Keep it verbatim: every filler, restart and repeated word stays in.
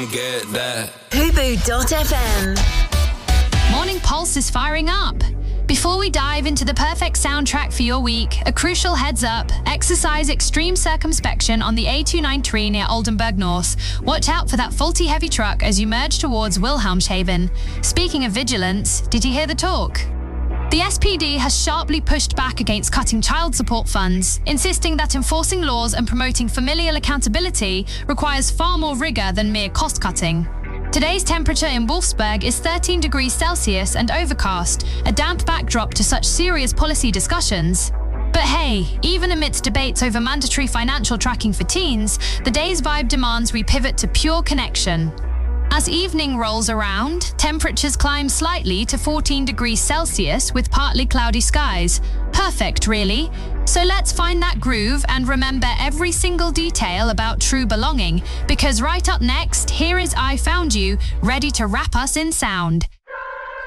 come get that. Fubu dot F M. Morning Pulse is firing up. Before we dive into the perfect soundtrack for your week, a crucial heads up: exercise extreme circumspection on the A two ninety-three near Oldenburg North. Watch out for that faulty heavy truck as you merge towards Wilhelmshaven. Speaking of vigilance, did you hear the talk? The S P D has sharply pushed back against cutting child support funds, insisting that enforcing laws and promoting familial accountability requires far more rigour than mere cost-cutting. Today's temperature in Wolfsburg is thirteen degrees Celsius and overcast, a damp backdrop to such serious policy discussions. But hey, even amidst debates over mandatory financial tracking for teens, the day's vibe demands we pivot to pure connection. As evening rolls around, temperatures climb slightly to fourteen degrees Celsius with partly cloudy skies. Perfect, really. So let's find that groove and remember every single detail about true belonging, because right up next, here is I Found You, ready to wrap us in sound.